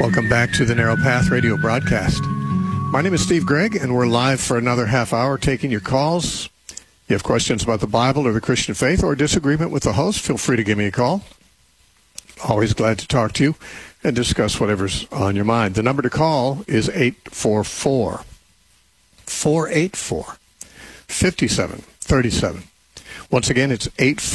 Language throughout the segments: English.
Welcome back to the Narrow Path Radio broadcast. My name is Steve Gregg, and we're live for another half hour taking your calls. If you have questions about the Bible or the Christian faith or disagreement with the host, feel free to give me a call. Always glad to talk to you and discuss whatever's on your mind. The number to call is 844-484-5737. Once again, it's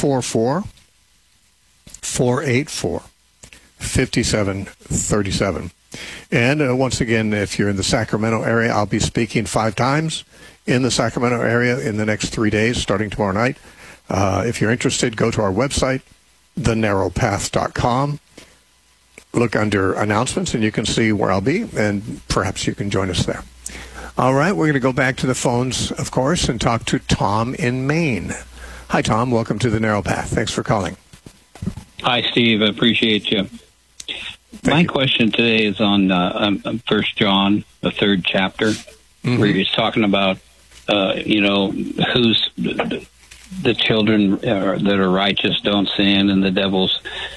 844-484-5737. And once again, if you're in the Sacramento area, I'll be speaking 5 times in the Sacramento area in the next 3 days, starting tomorrow night. If you're interested, go to our website, thenarrowpath.com. Look under announcements, and you can see where I'll be, and perhaps you can join us there. All right, we're going to go back to the phones, of course, and talk to Tom in Maine. Hi, Tom. Welcome to the Narrow Path. Thanks for calling. Hi, Steve. I appreciate you. My question today is on 1 John, the 3rd chapter, where he's talking about, who's the children that are righteous don't sin, and the devils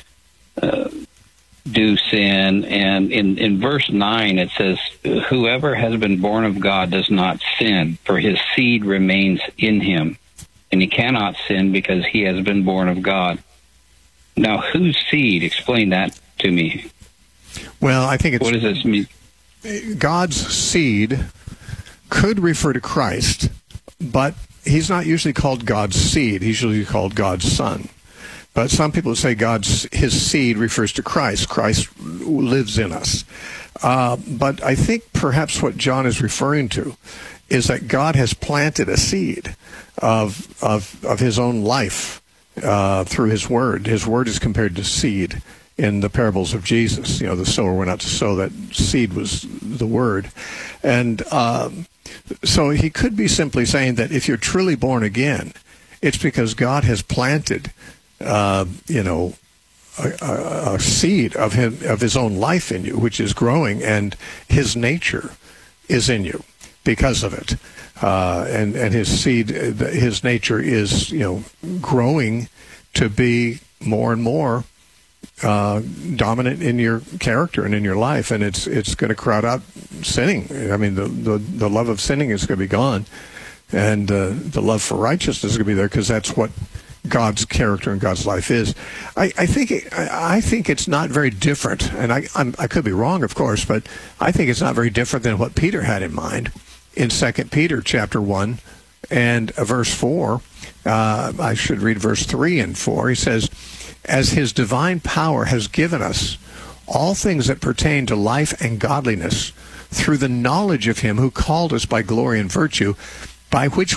do sin. And in verse 9, it says, whoever has been born of God does not sin, for his seed remains in him, and he cannot sin because he has been born of God. Now, whose seed? Explain that to me. Well, I think it's... What does this mean? God's seed could refer to Christ, but he's not usually called God's seed. He's usually called God's son. But some people say his seed refers to Christ. Christ lives in us. But I think perhaps what John is referring to is that God has planted a seed of his own life through his word. His word is compared to seed in the parables of Jesus. You know, the sower went out to sow. That seed was the word. And so he could be simply saying that if you're truly born again, it's because God has planted, a seed of his own life in you, which is growing, and his nature is in you because of it. And his seed, his nature is, growing to be more and more dominant in your character and in your life, and it's going to crowd out sinning. I mean, the love of sinning is going to be gone, and the love for righteousness is going to be there, because that's what God's character and God's life is. I think it's not very different, and I could be wrong, of course, but I think it's not very different than what Peter had in mind in 2 Peter chapter 1 and verse 4. I should read verse 3 and 4. He says, as his divine power has given us all things that pertain to life and godliness through the knowledge of him who called us by glory and virtue, by which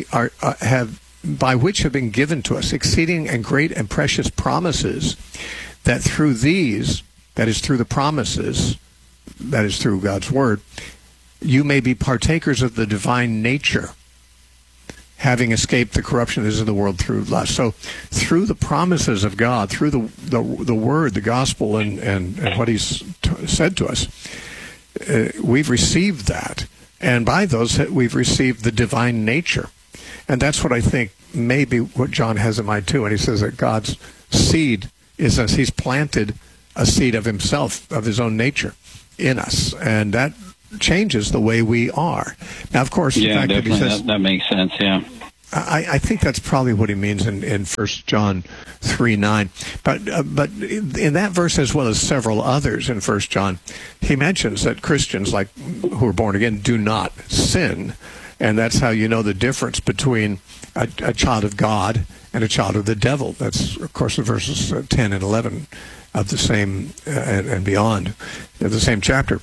have been given to us exceeding and great and precious promises, that through these, that is through the promises, that is through God's word, you may be partakers of the divine nature, having escaped the corruption that is in the world through lust. So through the promises of God, through the word, the gospel, and what he's said to us, we've received that. And by those, we've received the divine nature. And that's what I think may be what John has in mind too. And he says that God's seed is us. He's planted a seed of himself, of his own nature in us. And that changes the way we are. Now, of course, yeah, the fact definitely. That he says, that makes sense, yeah. I think that's probably what he means in 1 John 3:9. But in that verse, as well as several others in 1 John, he mentions that Christians, like who are born again, do not sin. And that's how you know the difference between a child of God and a child of the devil. That's, of course, the verses 10 and 11 of the same and beyond of the same chapter.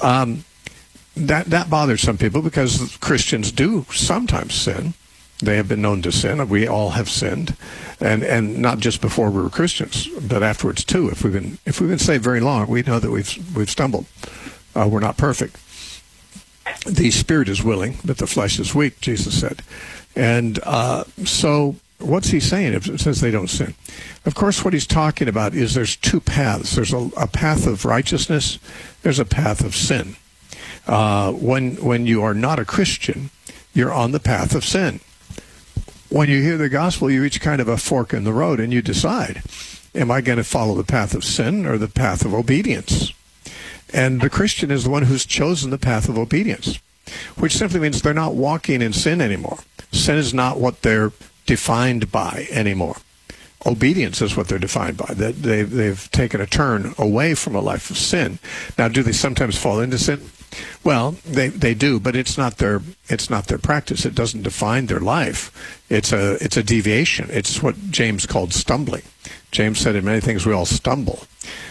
That bothers some people, because Christians do sometimes sin. They have been known to sin. We all have sinned, and not just before we were Christians, but afterwards too. If we've been saved very long, we know that we've stumbled. We're not perfect. The spirit is willing, but the flesh is weak, Jesus said. And so what's he saying if it says they don't sin? Of course, what he's talking about is there's two paths. There's a path of righteousness. There's a path of sin. When you are not a Christian, you're on the path of sin. When you hear the gospel, you reach kind of a fork in the road, and you decide, am I going to follow the path of sin or the path of obedience? And the Christian is the one who's chosen the path of obedience, which simply means they're not walking in sin anymore. Sin is not what they're defined by anymore. Obedience is what they're defined by. That they've taken a turn away from a life of sin. Now, do they sometimes fall into sin? Well, they do, but it's not their practice. It doesn't define their life. It's a deviation. It's what James called stumbling. James said in many things we all stumble.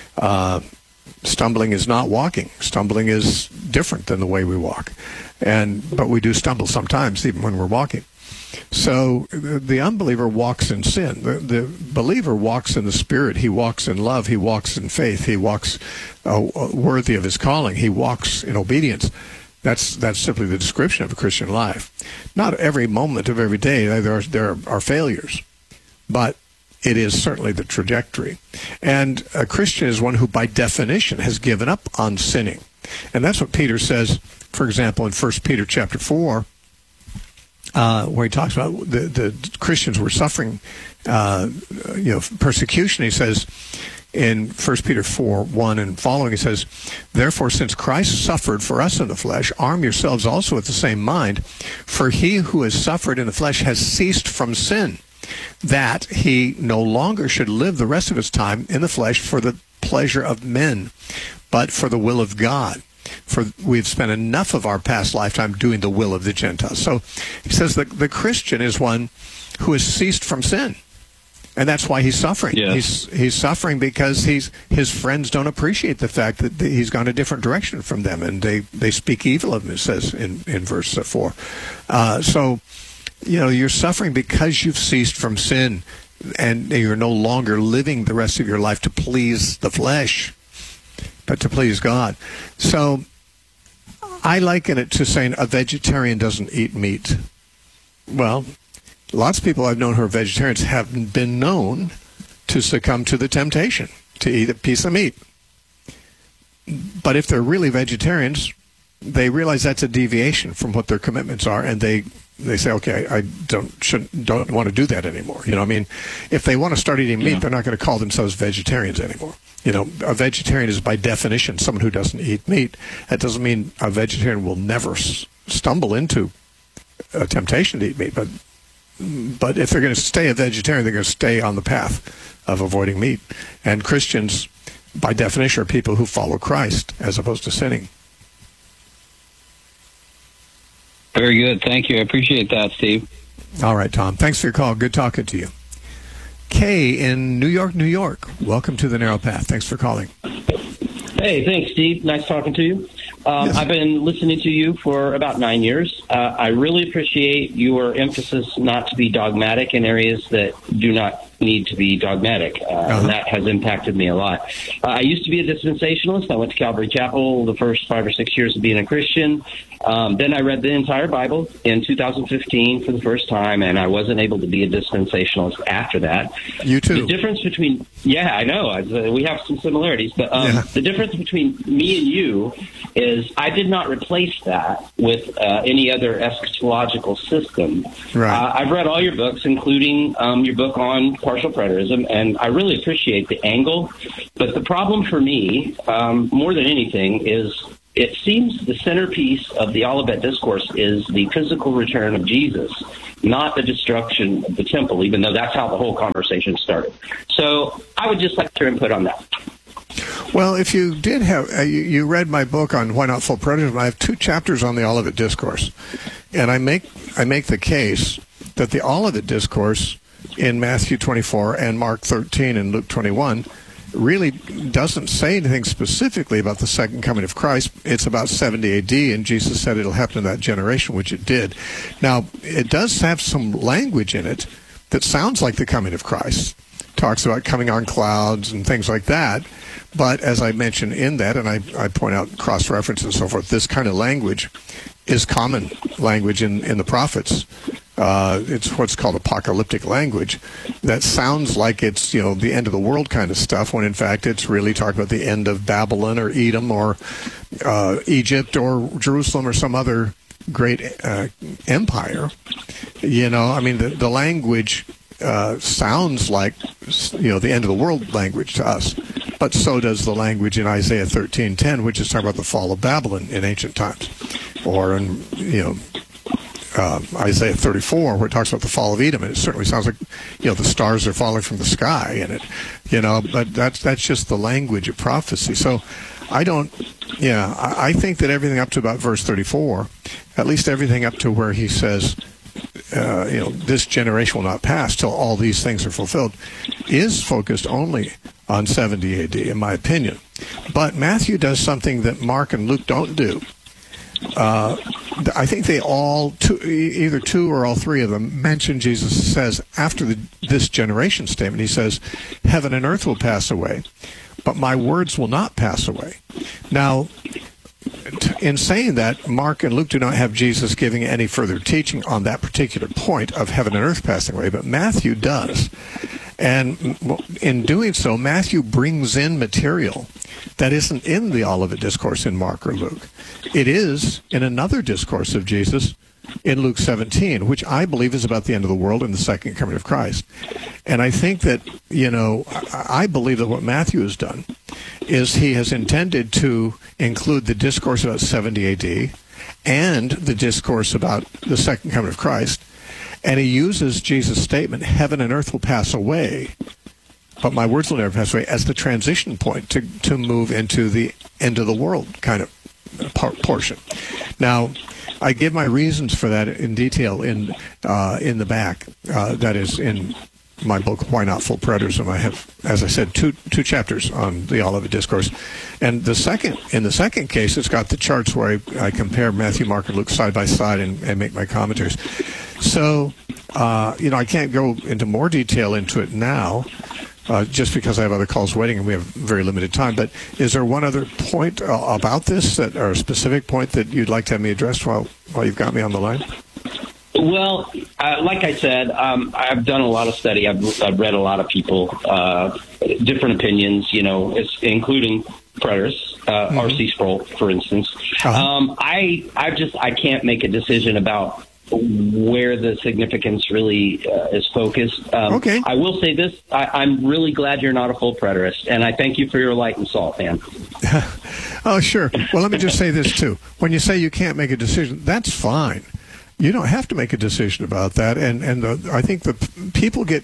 Stumbling is not walking. Stumbling is different than the way we walk, but we do stumble sometimes, even when we're walking. So the unbeliever walks in sin. The believer walks in the Spirit. He walks in love. He walks in faith. He walks worthy of his calling. He walks in obedience. That's simply the description of a Christian life. Not every moment of every day there are failures, but it is certainly the trajectory. And a Christian is one who, by definition, has given up on sinning. And that's what Peter says, for example, in 1 Peter chapter 4, where he talks about the Christians were suffering persecution. He says in 1 Peter 4:1 and following, he says, "Therefore, since Christ suffered for us in the flesh, arm yourselves also with the same mind. For he who has suffered in the flesh has ceased from sin, that he no longer should live the rest of his time in the flesh for the pleasure of men, but for the will of God. For we've spent enough of our past lifetime doing the will of the Gentiles." So he says that the Christian is one who has ceased from sin. And that's why he's suffering. Yes. He's suffering because his friends don't appreciate the fact that he's gone a different direction from them, and they speak evil of him, it says in verse 4. So, you're suffering because you've ceased from sin, and you're no longer living the rest of your life to please the flesh, but to please God. So I liken it to saying a vegetarian doesn't eat meat. Well, lots of people I've known who are vegetarians have been known to succumb to the temptation to eat a piece of meat. But if they're really vegetarians, they realize that's a deviation from what their commitments are, and they say, okay, I don't want to do that anymore. If they want to start eating meat, they're not going to call themselves vegetarians anymore. A vegetarian is by definition someone who doesn't eat meat. That doesn't mean a vegetarian will never stumble into a temptation to eat meat, but if they're going to stay a vegetarian, they're going to stay on the path of avoiding meat. And Christians, by definition, are people who follow Christ as opposed to sinning. Very good. Thank you. I appreciate that, Steve. All right, Tom. Thanks for your call. Good talking to you. Kay in New York, New York. Welcome to The Narrow Path. Thanks for calling. Hey, thanks, Steve. Nice talking to you. Yes. I've been listening to you for about 9 years. I really appreciate your emphasis not to be dogmatic in areas that do not need to be dogmatic, and that has impacted me a lot. I used to be a dispensationalist. I went to Calvary Chapel the first 5 or 6 years of being a Christian. Then I read the entire Bible in 2015 for the first time, and I wasn't able to be a dispensationalist after that. You too. The difference between, I know, we have some similarities, but the difference between me and you is I did not replace that with any other eschatological system. Right. I've read all your books, including your book on partial preterism, and I really appreciate the angle. But the problem for me, more than anything, is it seems the centerpiece of the Olivet Discourse is the physical return of Jesus, not the destruction of the temple, even though that's how the whole conversation started. So I would just like your input on that. Well, if you did have, you read my book on why not full preterism, I have 2 chapters on the Olivet Discourse. And I make the case that the Olivet Discourse in Matthew 24 and Mark 13 and Luke 21 really doesn't say anything specifically about the second coming of Christ. It's about 70 A.D., and Jesus said it'll happen in that generation, which it did. Now, it does have some language in it that sounds like the coming of Christ. Talks about coming on clouds and things like that. But as I mentioned in that, and I point out cross-reference and so forth, this kind of language is common language in the prophets. It's what's called apocalyptic language that sounds like it's, the end of the world kind of stuff, when in fact it's really talking about the end of Babylon or Edom or Egypt or Jerusalem or some other great empire. The language sounds like, the end of the world language to us. but so does the language in Isaiah 13:10, which is talking about the fall of Babylon in ancient times, or in Isaiah 34, where it talks about the fall of Edom. And it certainly sounds like the stars are falling from the sky in it, But that's just the language of prophecy. So I think that everything up to about verse 34, at least everything up to where he says, this generation will not pass till all these things are fulfilled, is focused only on 70 AD, in my opinion. But Matthew does something that Mark and Luke don't do. I think they all, either two or all three of them, mention Jesus says after this generation statement, he says, heaven and earth will pass away, but my words will not pass away. Now, in saying that, Mark and Luke do not have Jesus giving any further teaching on that particular point of heaven and earth passing away, but Matthew does. And in doing so, Matthew brings in material that isn't in the Olivet Discourse in Mark or Luke. It is in another discourse of Jesus in Luke 17, which I believe is about the end of the world and the second coming of Christ. And I think that, I believe that what Matthew has done is he has intended to include the discourse about 70 AD and the discourse about the second coming of Christ. And he uses Jesus' statement, heaven and earth will pass away, but my words will never pass away, as the transition point to move into the end of the world kind of portion. Now, I give my reasons for that in detail in the back. That is in my book, Why Not Full Preterism. I have, as I said, two chapters on the Olivet Discourse. And in the second case, it's got the charts where I compare Matthew, Mark, and Luke side by side and make my commentaries. So, I can't go into more detail into it now, just because I have other calls waiting and we have very limited time. But is there one other point about this, or a specific point that you'd like to have me address while you've got me on the line? Well, like I said, I've done a lot of study. I've read a lot of people, different opinions, including preterists, R.C. Sproul, for instance. Uh-huh. I can't make a decision about where the significance really is focused. Okay. I will say this. I'm really glad you're not a full preterist, and I thank you for your light and salt, man. Oh, sure. Well, let me just say this, too. When you say you can't make a decision, that's fine. You don't have to make a decision about that. And I think the people get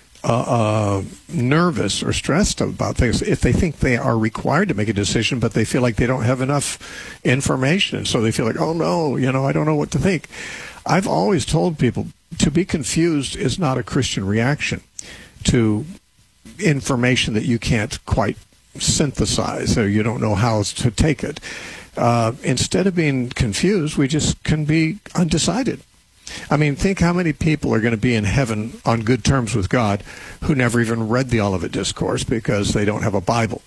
nervous or stressed about things if they think they are required to make a decision, but they feel like they don't have enough information. And so they feel like, oh, no, I don't know what to think. I've always told people to be confused is not a Christian reaction to information that you can't quite synthesize, or you don't know how to take it. Instead of being confused, we just can be undecided. I mean, think how many people are going to be in heaven on good terms with God who never even read the Olivet Discourse because they don't have a Bible,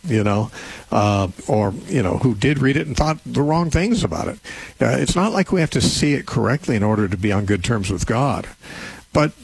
or who did read it and thought the wrong things about it. It's not like we have to see it correctly in order to be on good terms with God. But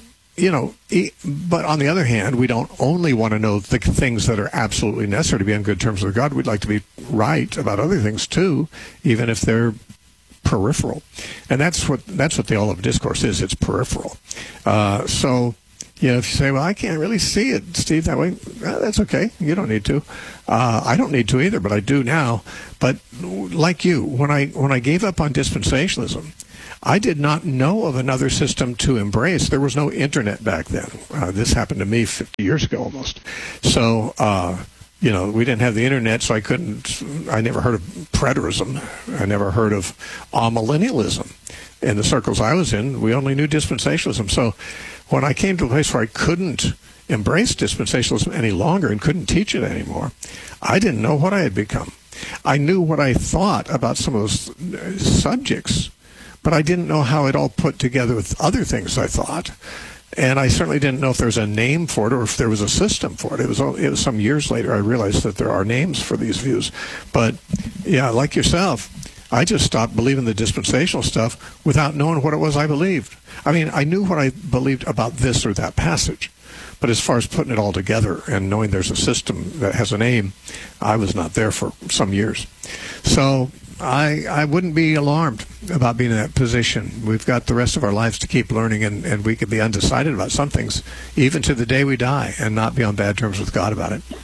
but on the other hand, we don't only want to know the things that are absolutely necessary to be on good terms with God. We'd like to be right about other things too, even if they're peripheral. And that's what the Olivet Discourse is. It's peripheral. So, if you say, well, I can't really see it, Steve, that way, that's okay. You don't need to. I don't need to either, but I do now. But like you, when I gave up on dispensationalism, I did not know of another system to embrace. There was no internet back then. This happened to me 50 years ago almost. So, we didn't have the internet, so I never heard of preterism. I never heard of amillennialism. In the circles I was in, we only knew dispensationalism. So when I came to a place where I couldn't embrace dispensationalism any longer and couldn't teach it anymore, I didn't know what I had become. I knew what I thought about some of those subjects, but I didn't know how it all put together with other things I thought. And I certainly didn't know if there was a name for it or if there was a system for it. It was some years later I realized that there are names for these views. But, yeah, like yourself, I just stopped believing the dispensational stuff without knowing what it was I believed. I mean, I knew what I believed about this or that passage. But as far as putting it all together and knowing there's a system that has a name, I was not there for some years. So I wouldn't be alarmed about being in that position. We've got the rest of our lives to keep learning, and we could be undecided about some things, even to the day we die, and not be on bad terms with God about it.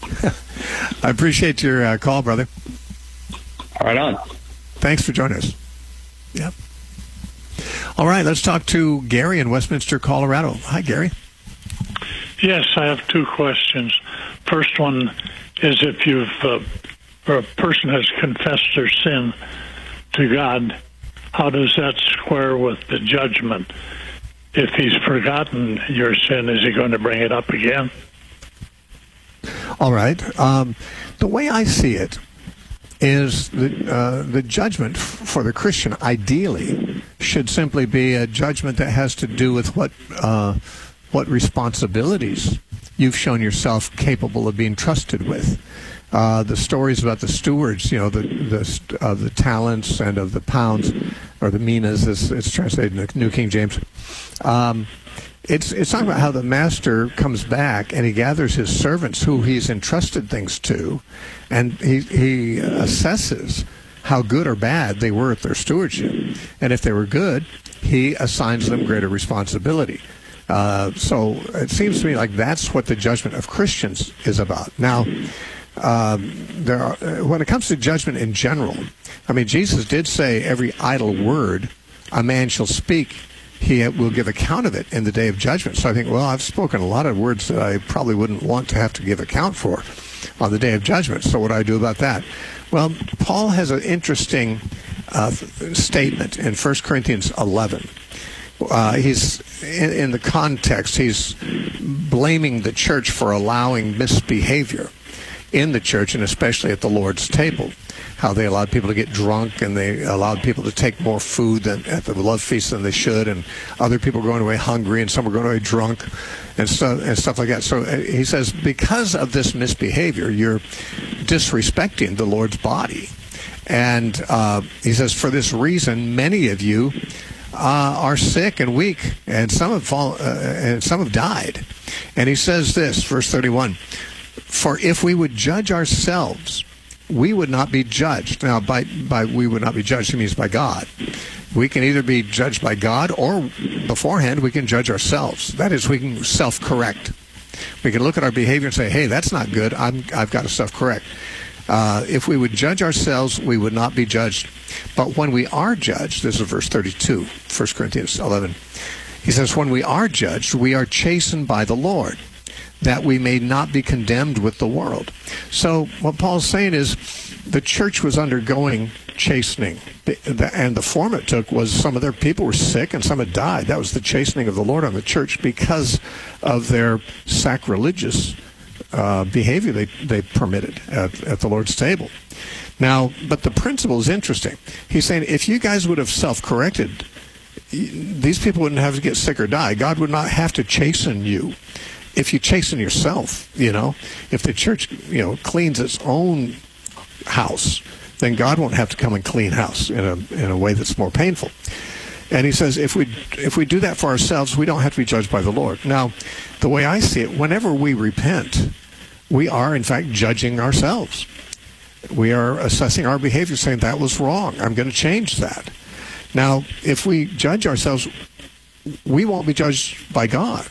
I appreciate your call, brother. Right on. Thanks for joining us. Yep. All right, let's talk to Gary in Westminster, Colorado. Hi, Gary. Yes, I have two questions. First one is if or a person has confessed their sin to God, how does that square with the judgment? If he's forgotten your sin, is he going to bring it up again? All right. The way I see it is the judgment for the Christian ideally should simply be a judgment that has to do with what responsibilities you've shown yourself capable of being trusted with. The stories about the stewards, the talents and of the pounds, or the minas, as it's translated in the New King James. It's talking about how the master comes back and he gathers his servants who he's entrusted things to, and he assesses how good or bad they were at their stewardship. And if they were good, he assigns them greater responsibility. So it seems to me like that's what the judgment of Christians is about. Now, when it comes to judgment in general, I mean, Jesus did say every idle word a man shall speak, he will give account of it in the day of judgment. So I think, well, I've spoken a lot of words that I probably wouldn't want to have to give account for on the day of judgment. So what do I do about that? Well, Paul has an interesting statement in 1 Corinthians 11. He's in the context, he's blaming the church for allowing misbehavior in the church, and especially at the Lord's table. How they allowed people to get drunk, and they allowed people to take more food than at the love feast than they should, and other people were going away hungry, and some were going away drunk, and stuff like that. So he says, because of this misbehavior, you're disrespecting the Lord's body. And he says, for this reason, many of you are sick and weak, and some have died. And he says this, verse 31. For if we would judge ourselves, we would not be judged. Now, by we would not be judged, he means by God. We can either be judged by God, or beforehand we can judge ourselves. That is, we can self-correct. We can look at our behavior and say, hey, that's not good. I've got to self-correct. If we would judge ourselves, we would not be judged. But when we are judged, this is verse 32, 1 Corinthians 11. He says, when we are judged, we are chastened by the Lord, that we may not be condemned with the world. So what Paul's saying is the church was undergoing chastening, and the form it took was some of their people were sick and some had died. That was the chastening of the Lord on the church because of their sacrilegious behavior they permitted at the Lord's table. Now, but the principle is interesting. He's saying if you guys would have self-corrected, these people wouldn't have to get sick or die. God would not have to chasten you. If you chasten yourself, if the church, cleans its own house, then God won't have to come and clean house in a way that's more painful. And he says, if we do that for ourselves, we don't have to be judged by the Lord. Now, the way I see it, whenever we repent, we are, in fact, judging ourselves. We are assessing our behavior, saying, that was wrong. I'm going to change that. Now, if we judge ourselves, we won't be judged by God.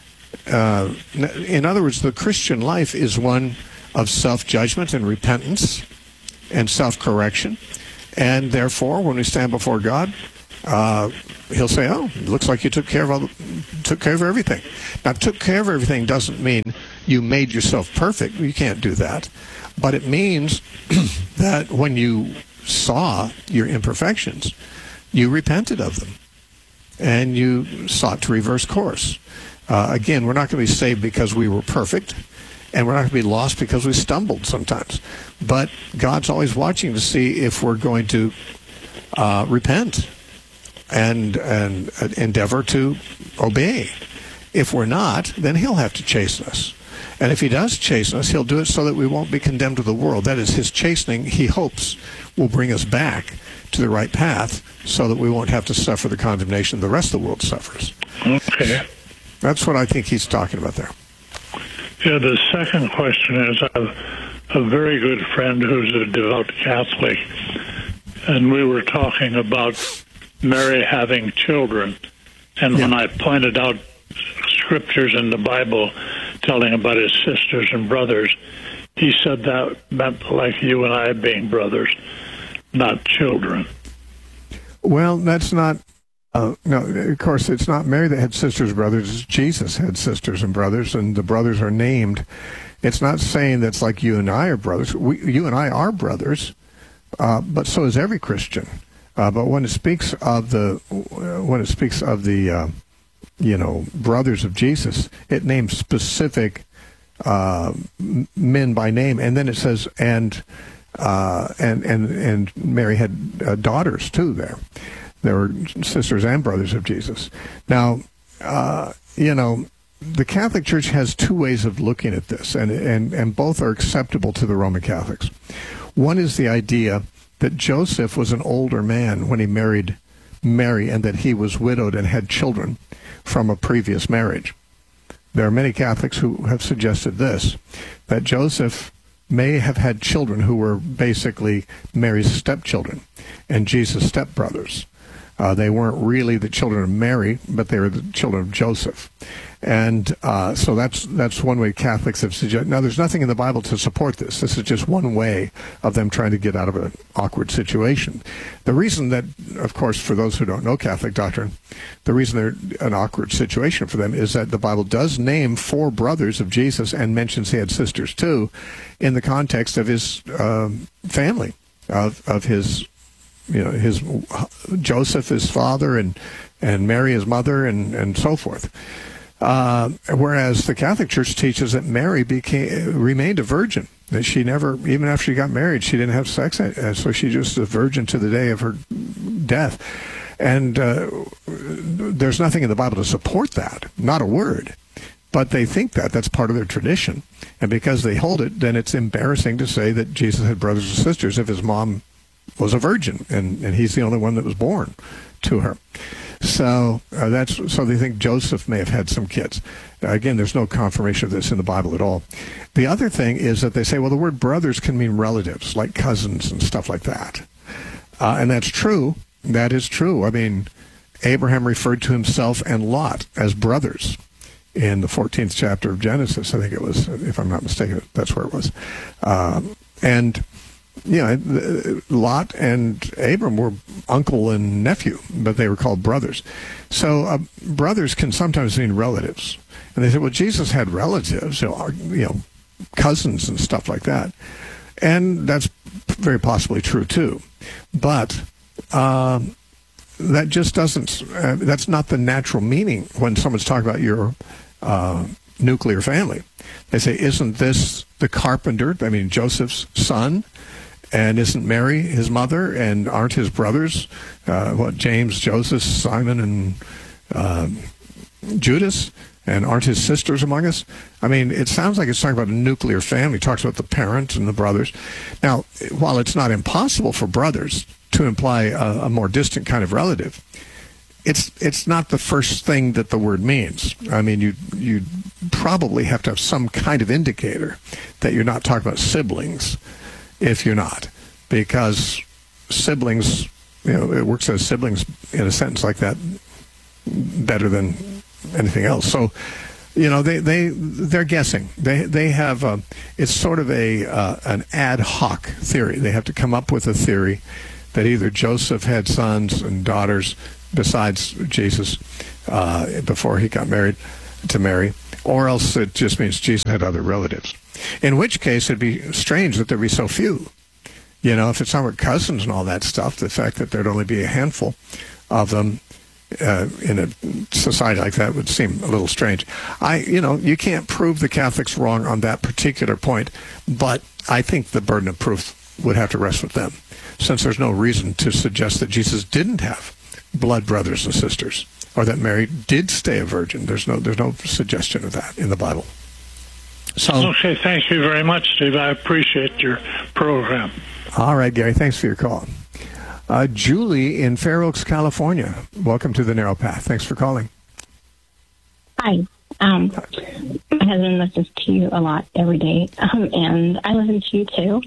In other words, the Christian life is one of self-judgment and repentance and self-correction. And therefore, when we stand before God, he'll say, oh, it looks like you took care of everything. Now, took care of everything doesn't mean you made yourself perfect. You can't do that. But it means that when you saw your imperfections, you repented of them and you sought to reverse course. Again, we're not going to be saved because we were perfect, and we're not going to be lost because we stumbled sometimes. But God's always watching to see if we're going to repent and endeavor to obey. If we're not, then he'll have to chasten us. And if he does chasten us, he'll do it so that we won't be condemned to the world. That is, his chastening, he hopes, will bring us back to the right path so that we won't have to suffer the condemnation the rest of the world suffers. Okay. That's what I think he's talking about there. Yeah, the second question is, I have a very good friend who's a devout Catholic, and we were talking about Mary having children. And when I pointed out scriptures in the Bible telling about his sisters and brothers, he said that meant like you and I being brothers, not children. Well, that's not. No, of course, it's not Mary that had sisters and brothers. It's Jesus had sisters and brothers, and the brothers are named. It's not saying that's like you and I are brothers. You and I are brothers, but so is every Christian. But when it speaks of the brothers of Jesus, it names specific men by name, and then it says and Mary had daughters too. There were sisters and brothers of Jesus. Now, the Catholic Church has two ways of looking at this, and both are acceptable to the Roman Catholics. One is the idea that Joseph was an older man when he married Mary, and that he was widowed and had children from a previous marriage. There are many Catholics who have suggested this, that Joseph may have had children who were basically Mary's stepchildren and Jesus' stepbrothers. They weren't really the children of Mary, but they were the children of Joseph. And so that's one way Catholics have suggested. Now, there's nothing in the Bible to support this. This is just one way of them trying to get out of an awkward situation. The reason that, of course, for those who don't know Catholic doctrine, the reason they're an awkward situation for them is that the Bible does name 4 brothers of Jesus and mentions he had sisters too, in the context of his family, of his, his Joseph, his father, and Mary, his mother, and so forth. Whereas the Catholic Church teaches that Mary remained a virgin, that she never, even after she got married, she didn't have sex, so she just was a virgin to the day of her death. And there's nothing in the Bible to support that, not a word. But they think that's part of their tradition. And because they hold it, then it's embarrassing to say that Jesus had brothers and sisters if his mom was a virgin, and he's the only one that was born to her. So so they think Joseph may have had some kids. Again, there's no confirmation of this in the Bible at all. The other thing is that they say, well, the word brothers can mean relatives, like cousins and stuff like that. And that's true. That is true. I mean, Abraham referred to himself and Lot as brothers in the 14th chapter of Genesis. I think it was, if I'm not mistaken, that's where it was. Lot and Abram were uncle and nephew, but they were called brothers. So brothers can sometimes mean relatives. And they said, well, Jesus had relatives, cousins and stuff like that. And that's very possibly true too. But that just doesn't, that's not the natural meaning when someone's talking about your nuclear family. They say, isn't this the carpenter, Joseph's son? And isn't Mary his mother? And aren't his brothers, James, Joseph, Simon, and Judas? And aren't his sisters among us? I mean, it sounds like it's talking about a nuclear family. It talks about the parents and the brothers. Now, while it's not impossible for brothers to imply a more distant kind of relative, it's not the first thing that the word means. I mean, you probably have to have some kind of indicator that you're not talking about siblings. If you're not, because siblings, it works as siblings in a sentence like that better than anything else. So, they're guessing. They have it's sort of an ad hoc theory. They have to come up with a theory that either Joseph had sons and daughters besides Jesus before he got married to Mary, or else it just means Jesus had other relatives. In which case, it'd be strange that there'd be so few. If it's not with cousins and all that stuff, the fact that there'd only be a handful of them in a society like that would seem a little strange. You can't prove the Catholics wrong on that particular point, but I think the burden of proof would have to rest with them, since there's no reason to suggest that Jesus didn't have blood brothers and sisters, or that Mary did stay a virgin. There's no suggestion of that in the Bible. Okay, thank you very much, Steve. I appreciate your program. All right, Gary, thanks for your call. Julie in Fair Oaks, California. Welcome to The Narrow Path. Thanks for calling. Hi. My husband listens to you a lot every day, and I listen to you too.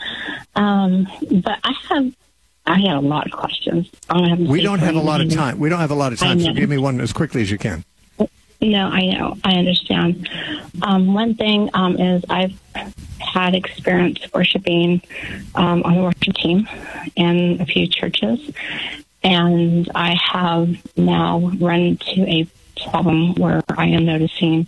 But I have a lot of questions. We don't have a lot of time. So give me one as quickly as you can. No, I know. I understand. One thing is I've had experience worshiping on the worship team in a few churches, and I have now run into a problem where I am noticing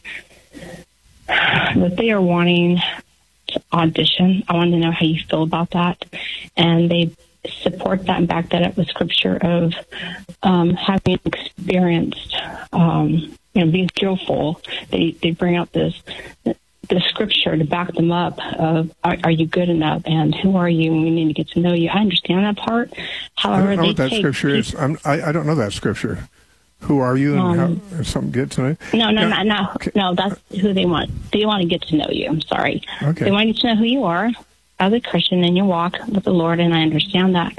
that they are wanting to audition. I want to know how you feel about that. And they support that and back that up with scripture of having experienced, being skillful. They bring out the scripture to back them up of are you good enough and who are you and we need to get to know you. I understand that part. However, I don't know what that scripture is. I don't know that scripture. Who are you and how something get to know you? No, that's who they want. They want to get to know you. I'm sorry. Okay. They want to get to know who you are as a Christian in your walk with the Lord, and I understand that.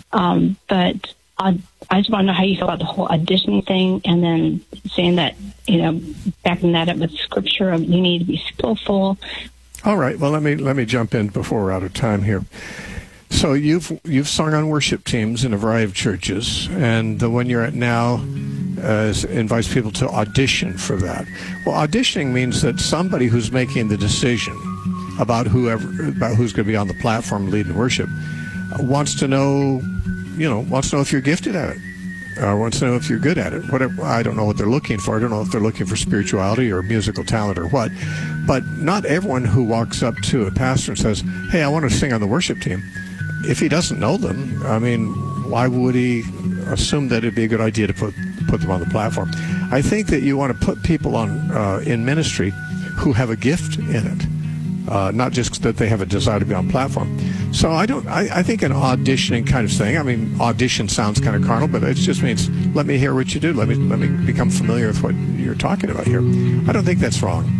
But I just want to know how you feel about the whole auditioning thing, and then saying that, backing that up with scripture of you need to be skillful. All right. Well, let me jump in before we're out of time here. So you've sung on worship teams in a variety of churches, and the one you're at now invites people to audition for that. Well, auditioning means that somebody who's making the decision about who's going to be on the platform leading worship wants to know if you're gifted at it, or wants to know if you're good at it. Whatever. I don't know what they're looking for. I don't know if they're looking for spirituality or musical talent or what. But not everyone who walks up to a pastor and says, "Hey, I want to sing on the worship team," if he doesn't know them, I mean, why would he assume that it'd be a good idea to put them on the platform? I think that you want to put people on in ministry who have a gift in it, not just that they have a desire to be on platform. So I think an auditioning kind of thing. I mean, audition sounds kind of carnal, but it just means let me hear what you do. Let me become familiar with what you're talking about here. I don't think that's wrong.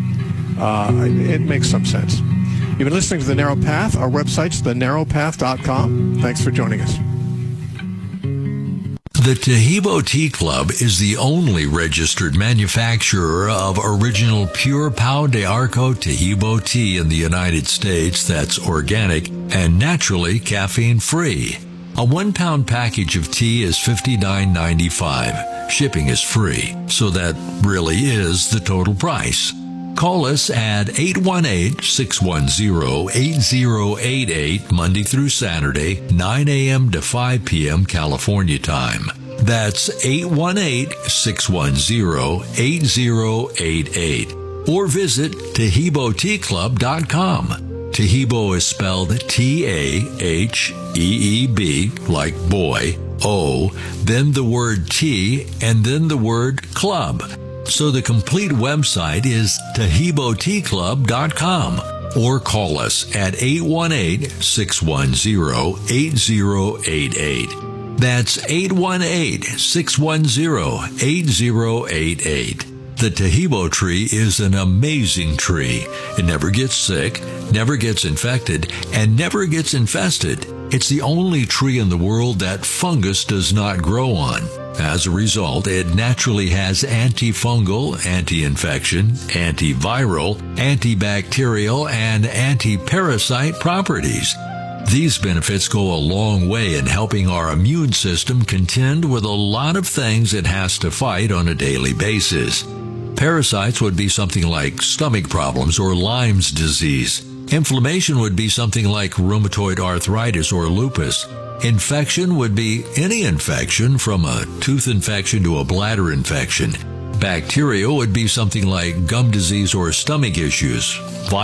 It makes some sense. You've been listening to The Narrow Path. Our website's thenarrowpath.com. Thanks for joining us. The Taheebo Tea Club is the only registered manufacturer of original pure Pau de Arco Taheebo tea in the United States that's organic and naturally caffeine-free. A 1-pound package of tea is $59.95. Shipping is free, so that really is the total price. Call us at 818-610-8088 Monday through Saturday, 9 a.m. to 5 p.m. California time. That's 818-610-8088. Or visit TaheeboTeaClub.com. Taheebo is spelled T-A-H-E-E-B, like boy, O, then the word tea, and then the word club. So the complete website is TaheeboTeaClub.com, or call us at 818-610-8088. That's 818-610-8088. The Taheebo tree is an amazing tree. It never gets sick, never gets infected, and never gets infested. It's the only tree in the world that fungus does not grow on. As a result, it naturally has antifungal, anti-infection, antiviral, antibacterial, and anti-parasite properties. These benefits go a long way in helping our immune system contend with a lot of things it has to fight on a daily basis. Parasites would be something like stomach problems or Lyme's disease. Inflammation would be something like rheumatoid arthritis or lupus. Infection would be any infection, from a tooth infection to a bladder infection. Bacteria would be something like gum disease or stomach issues.